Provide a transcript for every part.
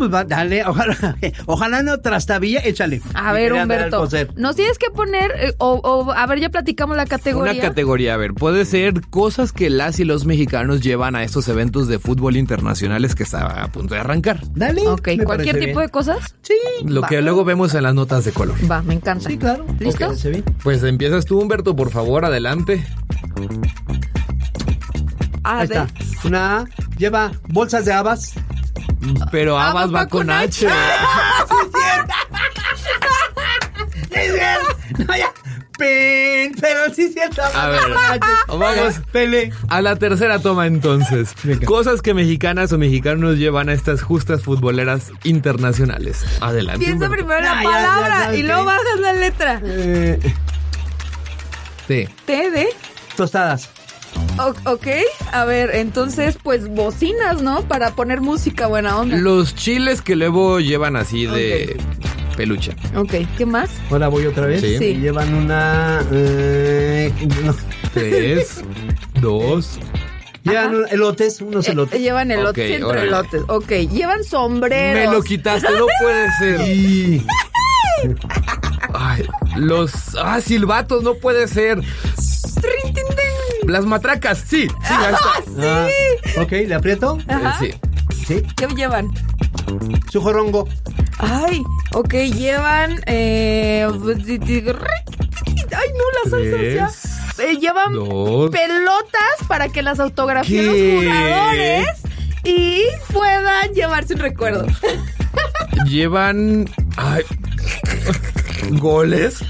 pues dale, ojalá no trastabilla, échale. A ver, Humberto, nos tienes que poner, a ver, ya platicamos la categoría. Una categoría, a ver, puede ser cosas que las y los mexicanos llevan a estos eventos de fútbol internacionales que está a punto de arrancar. Dale. Ok, ¿cualquier tipo de cosas? Sí. Lo que luego vemos en las notas de color. Va, me encanta. Sí, claro. ¿Listo? Okay. Pues empiezas tú, Humberto, por favor, adelante. Ahí está. Una A lleva bolsas de habas. Pero habas va con H. ¡Ah, sí, cierto! No, ya. Pero sí cierto. A ver, vamos a la tercera toma entonces. Cosas que mexicanas o mexicanos llevan a estas justas futboleras internacionales. Adelante. Piensa primero la palabra y luego bajas la letra. T. T de tostadas. Ok, a ver, entonces pues bocinas, ¿no? Para poner música buena onda. Los chiles que luego llevan así de peluche. Ok, ¿qué más? Ahora voy otra vez. Sí. Llevan una... no. 3, 2... Llevan elotes, unos elotes. Llevan elotes, Okay, siempre elotes. Ok, llevan sombreros. Me lo quitaste, no puede ser. Sí. Ay, silbatos, no puede ser. Las matracas, sí, ahí está. Sí. Ok, ¿le aprieto? Ajá. Sí. Sí. ¿Qué llevan? Su jorongo. Ay, ok, llevan... Ay, no, las salsas ya. Llevan 2. pelotas para que las autografíen los ¿Qué? jugadores y puedan llevarse un recuerdo. Llevan... Ay, goles.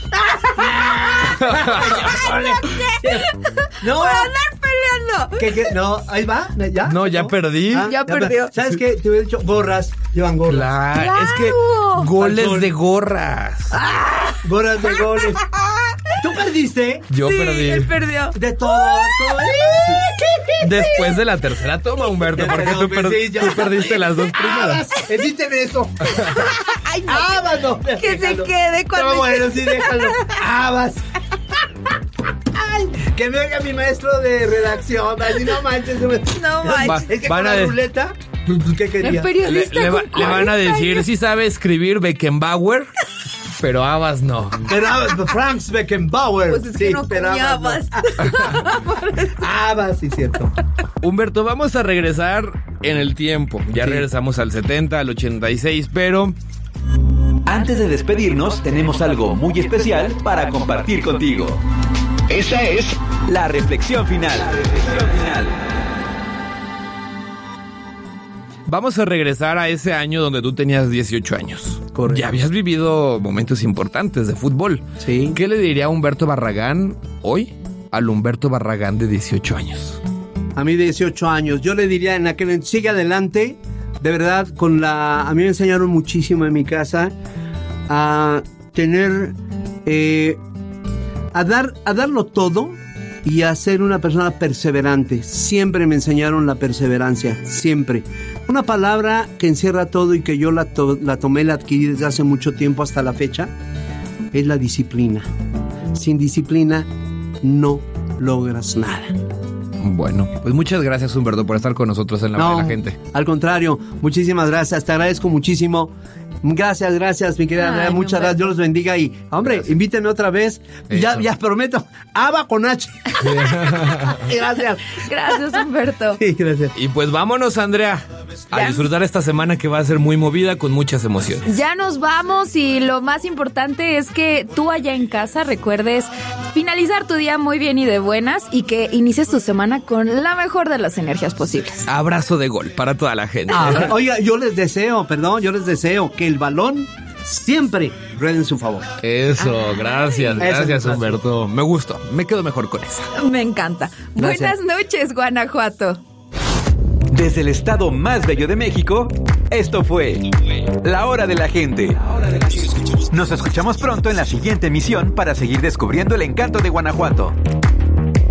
No. ¡Por andar peleando! ¿Qué? No, ahí va, ¿ya? No, ya perdí. Ya perdió. ¿Sabes qué? Te hubiera dicho gorras. Llevan gorras. Claro, es que goles de gorras. Gorras de goles. ¿Tú perdiste? Yo Sí, perdí. él perdió. De todo. Después de la tercera toma, Humberto, porque tú perdiste las dos primeras. Editen eso. Ay, no, Habas, no. que se quede cuando... No, bueno, sí, déjalo. Habas. Ay, que me oiga mi maestro de redacción. Así no manches. No manches. Es que con la ruleta, ¿qué quería? El periodista Le con van a 40 decir, años. sí sabe escribir Beckenbauer, pero Habas no. Pero Franz Beckenbauer. Pues es que no pero comía Habas. Habas, sí, cierto. Humberto, vamos a regresar en el tiempo. Ya regresamos al 70, al 86, pero... Antes de despedirnos, tenemos algo muy especial para compartir contigo. Esta es la reflexión final. Vamos a regresar a ese año donde tú tenías 18 años. Correcto. Ya habías vivido momentos importantes de fútbol. Sí. ¿Qué le diría a Humberto Barragán hoy al Humberto Barragán de 18 años? A mí de 18 años, yo le diría en aquel, sigue adelante, de verdad, a mí me enseñaron muchísimo en mi casa a tener, a darlo todo y a ser una persona perseverante. Siempre me enseñaron la perseverancia, siempre. Una palabra que encierra todo y que yo la tomé, la adquirí desde hace mucho tiempo hasta la fecha, es la disciplina. Sin disciplina no logras nada. Bueno, pues muchas gracias, Humberto, por estar con nosotros en La Hora de la Gente. Al contrario, muchísimas gracias, te agradezco muchísimo. Gracias, mi querida Andrea, muchas gracias, Dios los bendiga y, hombre, invíteme otra vez. Ya prometo, Aba con H. Gracias. Gracias, Humberto. Sí, gracias. Y pues vámonos, Andrea, a disfrutar esta semana que va a ser muy movida con muchas emociones. Ya nos vamos y lo más importante es que tú allá en casa recuerdes finalizar tu día muy bien y de buenas y que inicies tu semana con la mejor de las energías posibles. Abrazo de gol para toda la gente. Oiga, yo les deseo que el balón siempre ruede en su favor. Eso, gracias, Eso, Humberto. Me gustó, me quedo mejor con esa. Me encanta. Gracias. Buenas noches, Guanajuato. Desde el estado más bello de México, esto fue La Hora de la Gente. Nos escuchamos pronto en la siguiente emisión para seguir descubriendo el encanto de Guanajuato.